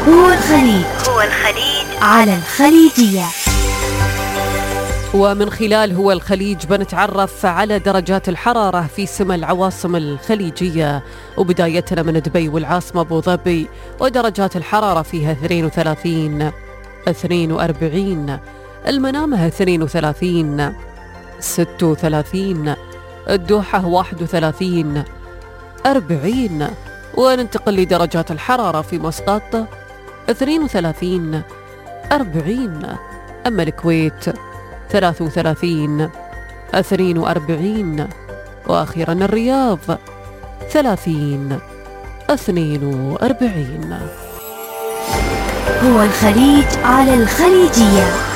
هو الخليج على الخليجية. ومن خلال هو الخليج بنتعرف على درجات الحرارة في سما العواصم الخليجية، وبدايتنا من دبي والعاصمة أبو ظبي، ودرجات الحرارة فيها 32 42، المنامة 32 36، الدوحة 31 40. وننتقل لدرجات الحرارة في مسقط 32 40، أما الكويت 33 42، وأخيرا الرياض 30 42. هو الخليج على الخليجية.